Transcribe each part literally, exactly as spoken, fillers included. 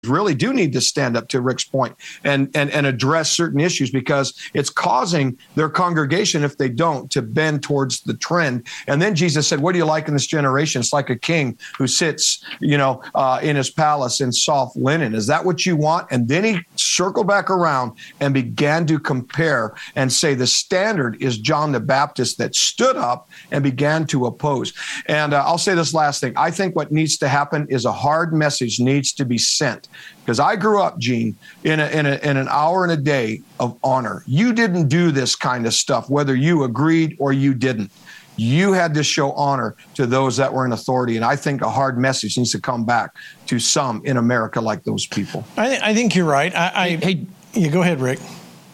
really do need to stand up to Rick's point and, and, and address certain issues, because it's causing their congregation, if they don't, to bend towards the trend. And then Jesus said, what do you like in this generation? It's like a king who sits, you know, uh, in his palace in soft linen. Is that what you want? And then he circled back around and began to compare and say the standard is John the Baptist that stood up and began to oppose. And uh, I'll say this last thing. I think what needs to happen is a hard message needs to be sent. Because I grew up, Gene, in a, in a in an hour and a day of honor. You didn't do this kind of stuff, whether you agreed or you didn't. You had to show honor to those that were in authority. And I think a hard message needs to come back to some in America like those people. I, th- I think you're right. I, I hey, you go ahead, Rick.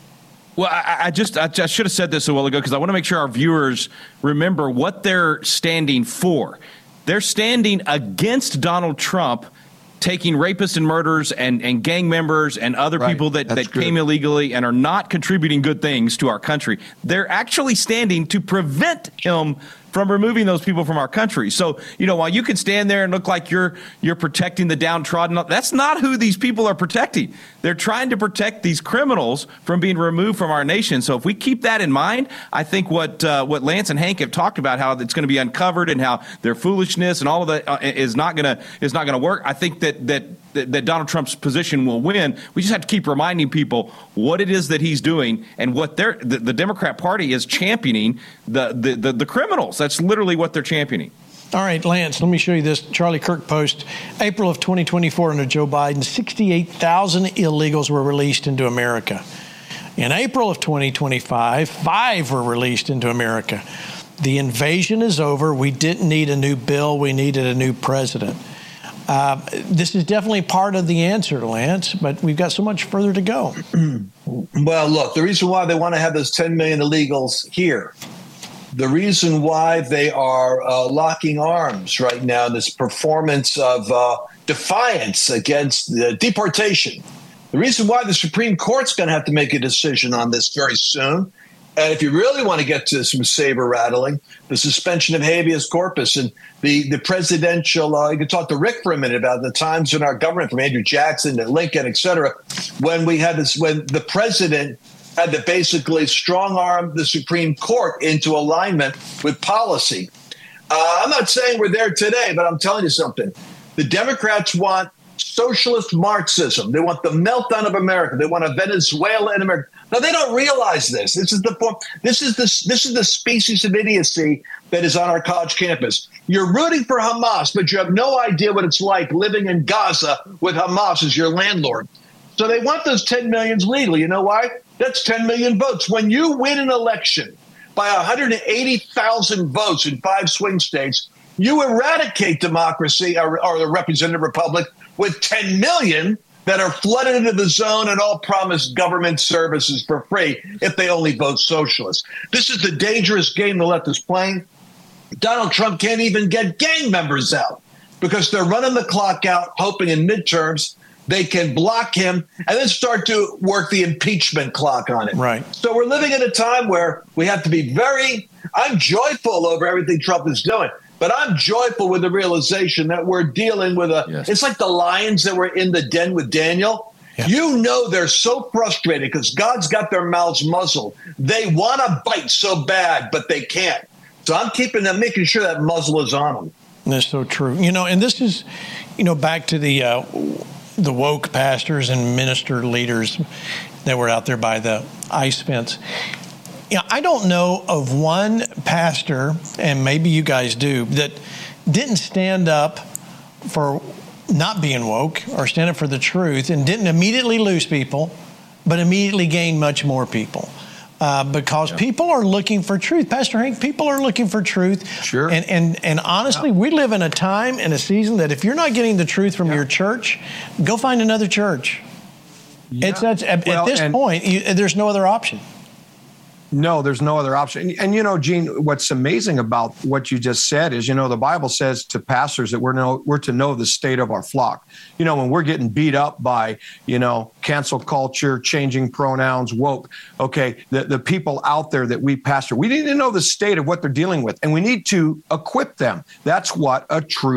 Well, I, I just I just should have said this a while ago, because I want to make sure our viewers remember what they're standing for. They're standing against Donald Trump taking rapists and murderers and, and gang members and other right. people that, that came illegally and are not contributing good things to our country. They're actually standing to prevent him from removing those people from our country. So, you know, while you can stand there and look like you're you're protecting the downtrodden, that's not who these people are protecting. They're trying to protect these criminals from being removed from our nation. So if we keep that in mind, I think what uh, what Lance and Hank have talked about, how it's going to be uncovered and how their foolishness and all of that uh, is not going to is not going to work. I think that that that Donald Trump's position will win. We just have to keep reminding people what it is that he's doing and what they're, the, the Democrat Party is championing the, the, the, the criminals. That's literally what they're championing. All right, Lance, let me show you this. Charlie Kirk post, April of twenty twenty-four under Joe Biden, sixty-eight thousand illegals were released into America. In April of twenty twenty-five, five were released into America. The invasion is over. We didn't need a new bill. We needed a new president. Uh, this is definitely part of the answer, Lance, but we've got so much further to go. Well, look, the reason why they want to have those ten million illegals here, the reason why they are uh, locking arms right now in this performance of uh, defiance against the deportation, the reason why the Supreme Court's going to have to make a decision on this very soon. And if you really want to get to some saber rattling, the suspension of habeas corpus and the, the presidential, uh, you can talk to Rick for a minute about the times in our government, from Andrew Jackson to Lincoln, et cetera, when we had this, when the president had to basically strong arm the Supreme Court into alignment with policy. Uh, I'm not saying we're there today, but I'm telling you something. The Democrats want socialist Marxism. They want the meltdown of America. They want a Venezuela in America. Now, they don't realize this. This is the form. This is the this is the species of idiocy that is on our college campus. You're rooting for Hamas, but you have no idea what it's like living in Gaza with Hamas as your landlord. So they want those ten millions legal. You know why? That's ten million votes. When you win an election by one hundred eighty thousand votes in five swing states, you eradicate democracy or, or the representative republic with ten million that are flooded into the zone and all promised government services for free if they only vote socialist. This is the dangerous game the left is playing. Donald Trump can't even get gang members out because they're running the clock out, hoping in midterms they can block him and then start to work the impeachment clock on it. Right. So we're living in a time where we have to be very, I'm joyful over everything Trump is doing. But I'm joyful with the realization that we're dealing with a, yes. It's like the lions that were in the den with Daniel. Yeah. You know, they're so frustrated because God's got their mouths muzzled. They want to bite so bad, but they can't. So I'm keeping them, making sure that muzzle is on them. That's so true. You know, and this is, you know, back to the, uh, the woke pastors and minister leaders that were out there by the ice fence. Yeah, I don't know of one pastor, and maybe you guys do, that didn't stand up for not being woke or stand up for the truth and didn't immediately lose people, but immediately gain much more people. Uh, because yeah. people are looking for truth. Pastor Hank, people are looking for truth. Sure. And and, and honestly, yeah. we live in a time and a season that if you're not getting the truth from yeah. your church, go find another church. Yeah. It's that's, at, well, at this point, you, there's no other option. No, there's no other option. And, and, you know, Gene, what's amazing about what you just said is, you know, the Bible says to pastors that we're, know, we're to know the state of our flock. You know, when we're getting beat up by, you know, cancel culture, changing pronouns, woke, okay, the, the people out there that we pastor, we need to know the state of what they're dealing with, and we need to equip them. That's what a true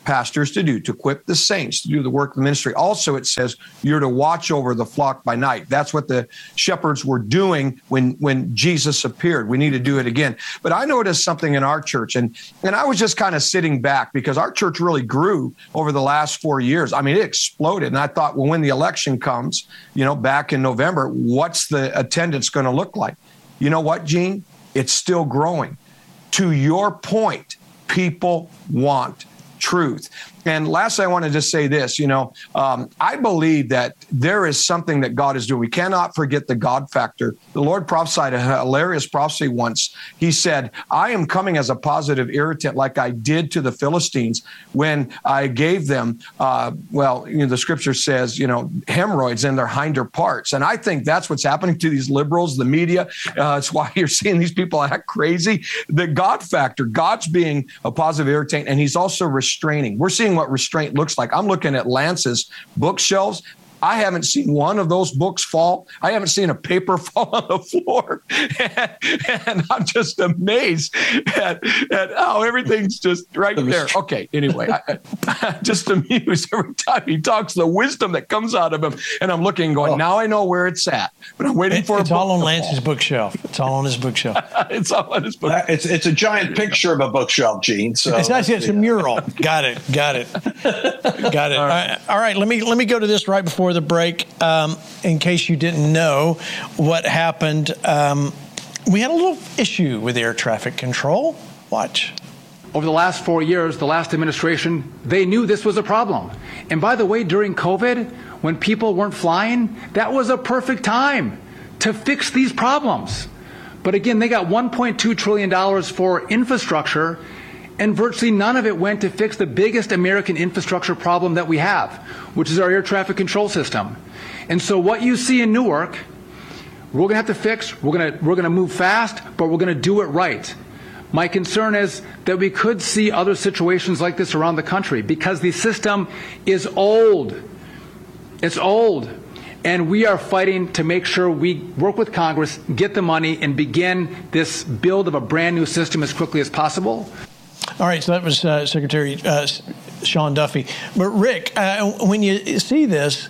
pastors to do, to equip the saints to do the work of the ministry. Also, it says you're to watch over the flock by night. That's what the shepherds were doing when, when Jesus appeared. We need to do it again. But I noticed something in our church, and, and I was just kind of sitting back because our church really grew over the last four years. I mean, it exploded. And I thought, well, when the election comes, you know, back in November, what's the attendance going to look like? You know what, Gene? It's still growing. To your point, people want truth. And lastly, I want to just say this, you know, um, I believe that there is something that God is doing. We cannot forget the God factor. The Lord prophesied a hilarious prophecy once. He said, I am coming as a positive irritant like I did to the Philistines when I gave them, uh, well, you know, the scripture says, you know, hemorrhoids in their hinder parts. And I think that's what's happening to these liberals, the media. Uh, it's why you're seeing these people act crazy. The God factor, God's being a positive irritant, and he's also restraining. We're seeing what restraint looks like. I'm looking at Lance's bookshelves. I haven't seen one of those books fall. I haven't seen a paper fall on the floor. And, and I'm just amazed at, at how everything's just right there. Okay, anyway, I, I'm just amused every time he talks, the wisdom that comes out of him. And I'm looking and going, oh. now I know where it's at. But I'm waiting it, for it's a all on book Lance's bookshelf. It's all on his bookshelf. It's all on his bookshelf. It's, it's a giant picture of a bookshelf, Gene. So it's actually it's a mural. Got it. Got it. Got it. All right. All right. Let me let me go to this right before the break. Um, in case you didn't know what happened, um, we had a little issue with air traffic control. Watch. Over the last four years, the last administration, they knew this was a problem. And by the way, during COVID, when people weren't flying, that was a perfect time to fix these problems. But again, they got one point two trillion dollars for infrastructure, and virtually none of it went to fix the biggest American infrastructure problem that we have, which is our air traffic control system. And so what you see in Newark, we're going to have to fix. We're going to we're going to move fast, but we're going to do it right. My concern is that we could see other situations like this around the country because the system is old. It's old. And we are fighting to make sure we work with Congress, get the money, and begin this build of a brand new system as quickly as possible. All right, so that was uh, Secretary uh, Sean Duffy. But Rick, uh, when you see this,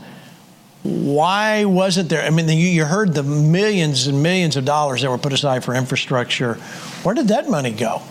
why wasn't there? I mean, you, you heard the millions and millions of dollars that were put aside for infrastructure. Where did that money go?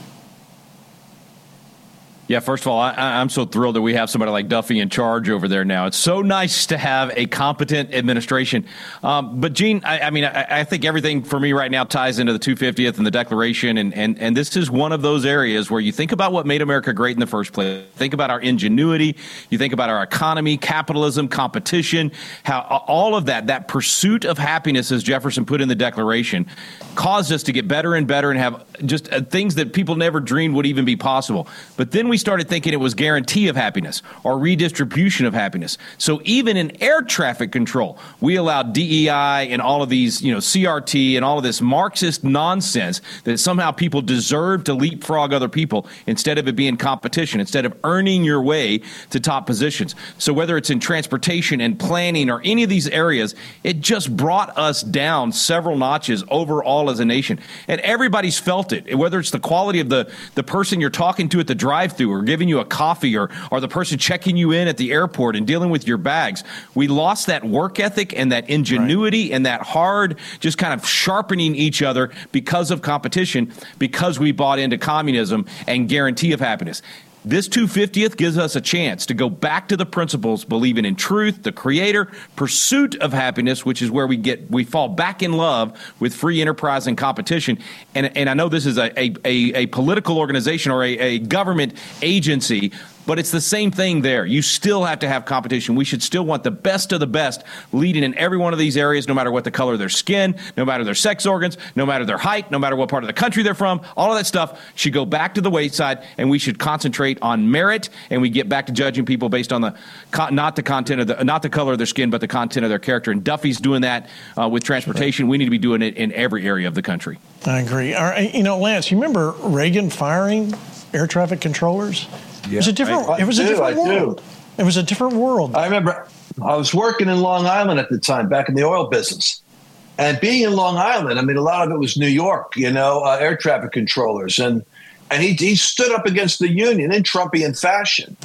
Yeah, first of all, I, I'm so thrilled that we have somebody like Duffy in charge over there now. It's so nice to have a competent administration. Um, but, Gene, I, I mean, I, I think everything for me right now ties into the two hundred fiftieth and the Declaration. And, and, and this is one of those areas where you think about what made America great in the first place. Think about our ingenuity. You think about our economy, capitalism, competition, how all of that, that pursuit of happiness, as Jefferson put in the Declaration, caused us to get better and better and have just uh, things that people never dreamed would even be possible. But then we started thinking it was guarantee of happiness or redistribution of happiness. So even in air traffic control, we allowed D E I and all of these, you know, C R T and all of this Marxist nonsense that somehow people deserve to leapfrog other people instead of it being competition, instead of earning your way to top positions. So whether it's in transportation and planning or any of these areas, it just brought us down several notches overall as a nation. And everybody's felt it, whether it's the quality of the, the person you're talking to at the drive-thru or giving you a coffee or, or the person checking you in at the airport and dealing with your bags. We lost that work ethic and that ingenuity right. and that hard just kind of sharpening each other because of competition, because we bought into communism and guarantee of happiness. This two hundred fiftieth gives us a chance to go back to the principles, believing in truth, the creator, pursuit of happiness, which is where we get we fall back in love with free enterprise and competition. And, and I know this is a, a, a political organization or a, a government agency, but it's the same thing there. You still have to have competition. We should still want the best of the best leading in every one of these areas, no matter what the color of their skin, no matter their sex organs, no matter their height, no matter what part of the country they're from. All of that stuff should go back to the wayside, and we should concentrate on merit, and we get back to judging people based on the not the content of the not the color of their skin, but the content of their character. And Duffy's doing that uh, with transportation. We need to be doing it in every area of the country. I agree. All right, you know, Lance, you remember Reagan firing air traffic controllers? Yeah, it was a different. I, I it was do, a different I world. do. It was a different world. I remember I was working in Long Island at the time, back in the oil business, and being in Long Island, I mean, a lot of it was New York, you know, uh, air traffic controllers, and and he he stood up against the union in Trumpian fashion,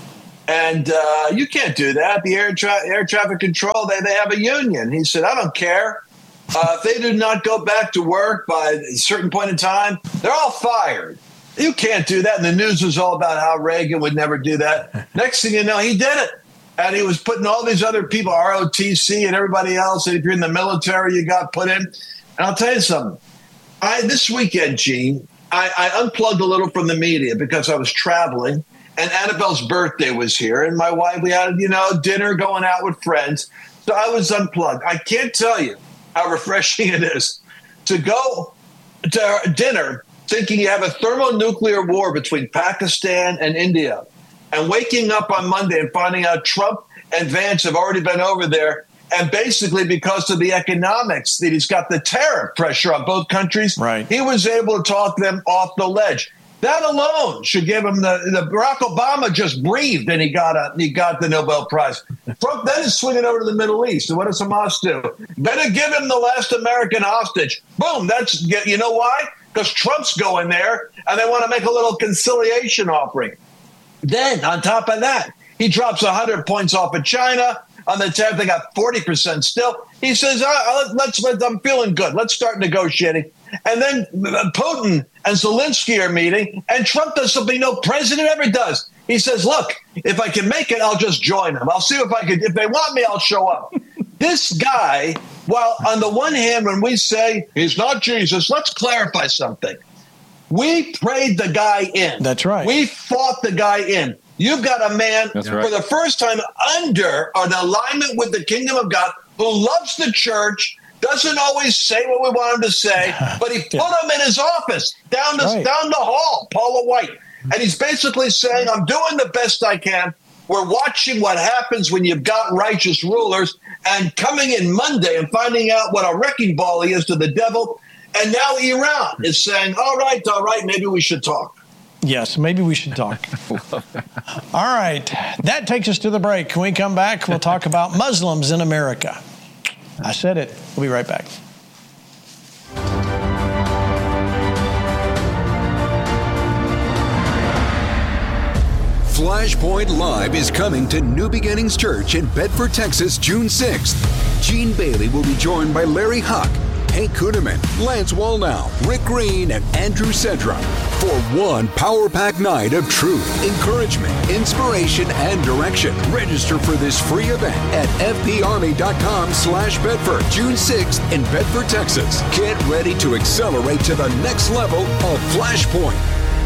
And uh, you can't do that. The air, tra- air traffic control, they, they have a union. He said, I don't care. Uh, if they do not go back to work by a certain point in time, they're all fired. You can't do that. And the news was all about how Reagan would never do that. Next thing you know, he did it. And he was putting all these other people, R O T C and everybody else. And if you're in the military, you got put in. And I'll tell you something. I This weekend, Gene, I, I unplugged a little from the media because I was traveling. And Annabelle's birthday was here, and my wife, we had, you know, dinner, going out with friends. So I was unplugged. I can't tell you how refreshing it is to go to dinner thinking you have a thermonuclear war between Pakistan and India, and waking up on Monday and finding out Trump and Vance have already been over there. And basically, because of the economics, that he's got the tariff pressure on both countries, right. He was able to talk them off the ledge. That alone should give him the, the Barack Obama just breathed and he got a, he got the Nobel Prize. Trump then is swinging over to the Middle East. And what does Hamas do? Better give him the last American hostage. Boom. That's, you know why? Because Trump's going there and they want to make a little conciliation offering. Then on top of that, he drops one hundred points off of China. On the tariff, they got forty percent still. He says, oh, let's, let's, I'm feeling good. Let's start negotiating. And then Putin and Zelensky are meeting, and Trump does something no president ever does. He says, look, if I can make it, I'll just join them. I'll see if I can. If they want me, I'll show up. This guy, while on the one hand, when we say he's not Jesus, let's clarify something. We prayed the guy in. That's right. We fought the guy in. You've got a man That's for right. the first time under an alignment with the kingdom of God who loves the church, doesn't always say what we want him to say, but he put Yeah. him in his office down the, Right. down the hall, Paula White. And he's basically saying, I'm doing the best I can. We're watching what happens when you've got righteous rulers, and coming in Monday and finding out what a wrecking ball he is to the devil. And now Iran is saying, all right, all right, maybe we should talk. Yes, maybe we should talk. All right. That takes us to the break. When we come back, we'll talk about Muslims in America. I said it. We'll be right back. Flashpoint Live is coming to New Beginnings Church in Bedford, Texas, June sixth. Gene Bailey will be joined by Larry Huck, Hank Kuderman, Lance Wallnau, Rick Green, and Andrew Sedra for one power-packed night of truth, encouragement, inspiration, and direction. Register for this free event at fparmy.com slash Bedford, June sixth in Bedford, Texas. Get ready to accelerate to the next level of Flashpoint.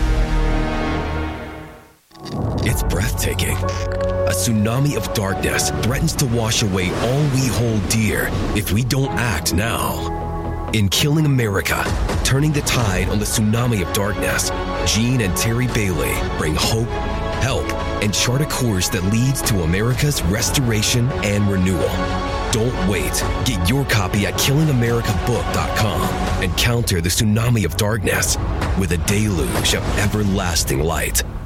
It's breathtaking. A tsunami of darkness threatens to wash away all we hold dear if we don't act now. In Killing America, turning the tide on the tsunami of darkness, Gene and Terry Bailey bring hope, help, and chart a course that leads to America's restoration and renewal. Don't wait. Get your copy at killing america book dot com and counter the tsunami of darkness with a deluge of everlasting light.